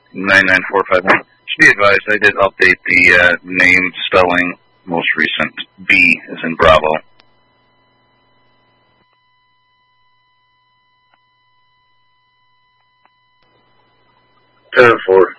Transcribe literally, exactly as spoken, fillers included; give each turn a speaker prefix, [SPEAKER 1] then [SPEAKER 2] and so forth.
[SPEAKER 1] nine nine four five one. Should be advised, I did update the uh, name spelling, most recent. B is in Bravo.
[SPEAKER 2] ten four.